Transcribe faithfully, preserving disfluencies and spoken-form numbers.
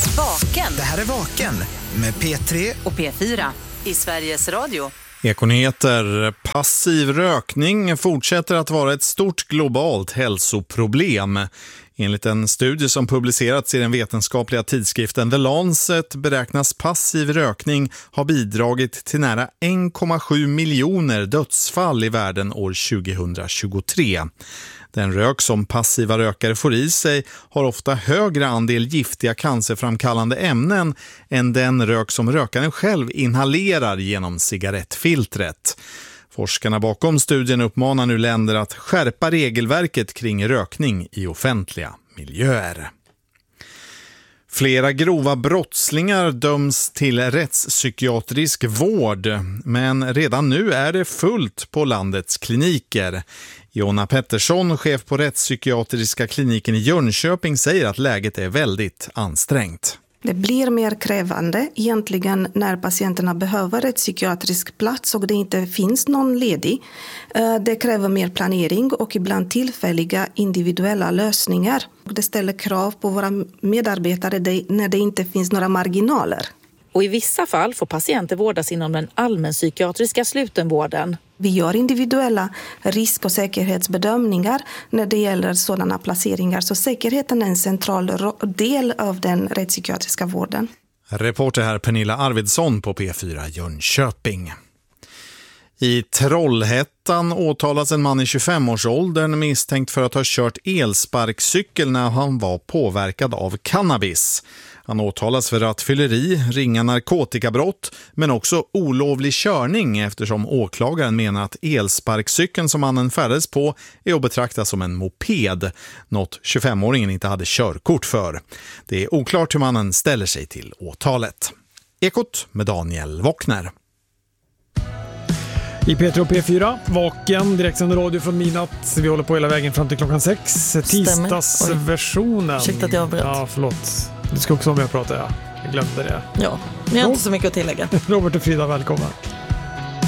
Vaken. Det här är Vaken med P tre och P fyra i Sveriges Radio. Ekonyheter. Passiv rökning fortsätter att vara ett stort globalt hälsoproblem. Enligt en studie som publicerats i den vetenskapliga tidskriften The Lancet beräknas passiv rökning ha bidragit till nära en komma sju miljoner dödsfall i världen år tjugohundratjugotre. Den rök som passiva rökare får i sig har ofta högre andel giftiga cancerframkallande ämnen än den rök som rökaren själv inhalerar genom cigarettfiltret. Forskarna bakom studien uppmanar nu länder att skärpa regelverket kring rökning i offentliga miljöer. Flera grova brottslingar döms till rättspsykiatrisk vård, men redan nu är det fullt på landets kliniker. Jonna Pettersson, chef på rättspsykiatriska kliniken i Jönköping, säger att läget är väldigt ansträngt. Det blir mer krävande egentligen när patienterna behöver ett psykiatrisk plats och det inte finns någon ledig. Det kräver mer planering och ibland tillfälliga individuella lösningar. Det ställer krav på våra medarbetare när det inte finns några marginaler. Och i vissa fall får patienter vårdas inom den allmänpsykiatriska slutenvården. Vi gör individuella risk- och säkerhetsbedömningar när det gäller sådana placeringar. Så säkerheten är en central del av den rättspsykiatriska vården. Reporter här Pernilla Arvidsson på P fyra Jönköping. I Trollhättan åtalas en man i tjugofemårsåldern misstänkt för att ha kört elsparkcykel när han var påverkad av cannabis. Han åtalas för rattfylleri, ringa narkotikabrott men också olovlig körning eftersom åklagaren menar att elsparkcykeln som mannen färdades på är att betrakta som en moped, något tjugofemåringen inte hade körkort för. Det är oklart hur mannen ställer sig till åtalet. Ekot med Daniel Wockner. I P tre och P fyra, Vaken, direkt under radio från midnatt. Vi håller på hela vägen fram till klockan sex. Tisdagsversionen. Ursäkta att jag avbröt. Ja, förlåt. Du ska också vara med och prata, ja. Jag glömde det. Ja, men jag har inte så mycket att tillägga. Robert och Frida, välkomna.